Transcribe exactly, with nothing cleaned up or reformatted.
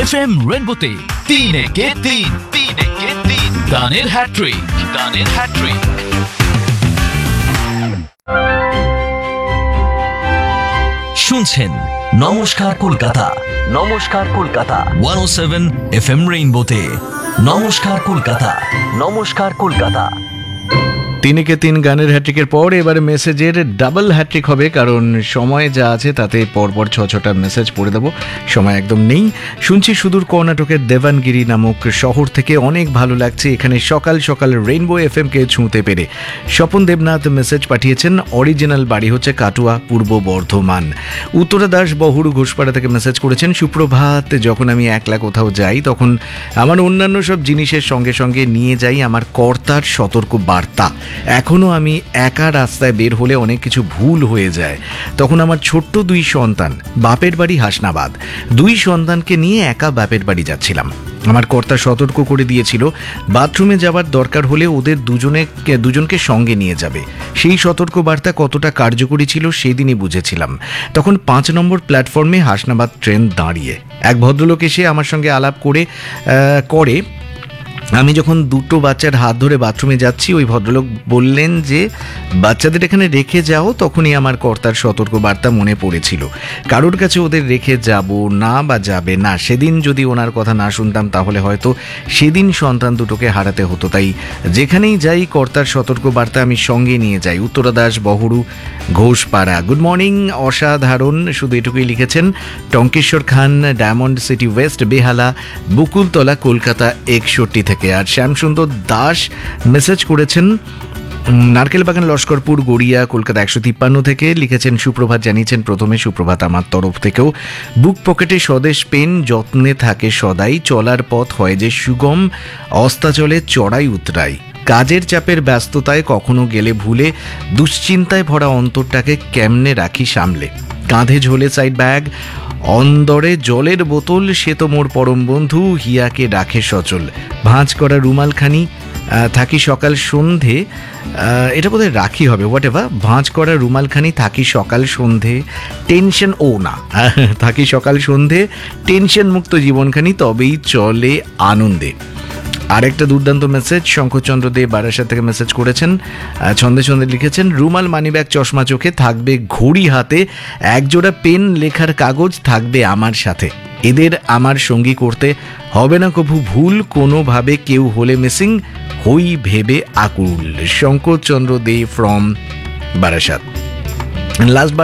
FM রেনবোতে তিন একে তিন তিন একে তিন গানের হ্যাট্রিক গানের হ্যাট্রিক। শুনছেন নমস্কার কলকাতা, নমস্কার কলকাতা একশো সাত এফএম রেইনবোতে। নমস্কার কলকাতা, নমস্কার কলকাতা। তিনকে তিন গানের হ্যাট্রিকের পর এবারে মেসেজের ডাবল হ্যাট্রিক হবে, কারণ সময় যা আছে তাতে পরপর ছ ছটা মেসেজ পড়ে দেবো, সময় একদম নেই। শুনছি সুদূর কর্ণাটকের দেবানগিরি নামক শহর থেকে, অনেক ভালো লাগছে এখানে সকাল সকাল রেইনবো এফএমকে ছুঁতে পেরে। স্বপন দেবনাথ মেসেজ পাঠিয়েছেন, অরিজিনাল বাড়ি হচ্ছে কাটুয়া, পূর্ব বর্ধমান। উত্তরা দাস বহুরু ঘোষপাড়া থেকে মেসেজ করেছেন, সুপ্রভাত। যখন আমি একলা কোথাও যাই তখন আমার অন্যান্য সব জিনিসের সঙ্গে সঙ্গে নিয়ে যাই আমার কর্তার সতর্ক বার্তা। এখনও আমি একা রাস্তায় বের হলে অনেক কিছু ভুল হয়ে যায়। তখন আমার ছোট্ট দুই সন্তান, বাপের বাড়ি হাসনাবাদ, দুই সন্তানকে নিয়ে একা বাপের বাড়ি যাচ্ছিলাম। আমার কর্তা সতর্ক করে দিয়েছিল বাথরুমে যাবার দরকার হলে ওদের দুজনে দুজনকে সঙ্গে নিয়ে যাবে। সেই সতর্ক বার্তা কতটা কার্যকরী ছিল সেদিনই বুঝেছিলাম। তখন পাঁচ নম্বর প্ল্যাটফর্মে হাসনাবাদ ট্রেন দাঁড়িয়ে এক ভদ্রলোক এসে আমার সঙ্গে আলাপ করে করে আমি যখন দুটো বাচ্চার হাত ধরে বাথরুমে যাচ্ছি, ওই ভদ্রলোক বললেন যে বাচ্চাদের এখানে রেখে যাও। তখনই আমার কর্তার সতর্ক বার্তা মনে পড়েছিল, কারোর কাছে ওদের রেখে যাব না বা যাবে না। সেদিন যদি ওনার কথা না শুনতাম তাহলে হয়তো সেদিন সন্তান দুটোকে হারাতে হতো। তাই যেখানেই যাই কর্তার সতর্ক বার্তা আমি সঙ্গে নিয়ে যাই। উত্তরা দাস বহুরু ঘোষপাড়া। গুড মর্নিং, অসাধারণ, শুধু এটুকুই লিখেছেন টঙ্কেশ্বর খান, ডায়মন্ড সিটি ওয়েস্ট, বেহালা, বকুলতলা, কলকাতা একষট্টি থেকে। আর শ্যামসুন্দর দাস মেসেজ করেছেন নারকেলবাগান, লস্করপুর, গড়িয়া, কলকাতা একশো তিপ্পান্ন থেকে। লিখেছেন, সুপ্রভাত জানিয়েছেন প্রথমে, সুপ্রভাত আমার তরফ থেকেও। বুক পকেটে স্বদেশ পেন যত্নে থাকে সদাই, চলার পথ হয় যে সুগম, অস্তাচলে চড়াই উতরাই, কাজের চাপের ব্যস্ততায় কখনো গেলে ভুলে, দুশ্চিন্তায় ভরা অন্তরটাকে কেমনে রাখি সামলে, কাঁধে ঝোলে সাইড ব্যাগ, অন্দরে জলের বোতল, সে তো মোর পরম বন্ধু, হিয়াকে রাখে সচল, ভাঁজ করা রুমালখানি থাকি সকাল সন্ধে, এটা বোধহয় রাখি হবে, হোয়াট এভার, ভাঁজ করা রুমালখানি থাকি সকাল সন্ধে, টেনশন ও না থাকি সকাল সন্ধে, টেনশন মুক্ত জীবনখানি তবেই চলে আনন্দে। আরেকটা দুর্দান্ত মেসেজ শঙ্করচন্দ্র দে বারাসাত থেকে মেসেজ করেছেন, ছন্দে ছন্দে লিখেছেন, রুমাল, মানিব্যাগ, চশমা চোখে, থাকবে ঘড়ি হাতে, একজোড়া পেন, লেখার কাগজ থাকবে আমার সাথে, এদের আমার সঙ্গী করতে হবে না কভু ভুল, কোনোভাবে কেউ হলে মিসিং হই ভেবে আকুল। শঙ্করচন্দ্র দে ফ্রম বারাসাত। লাস্ট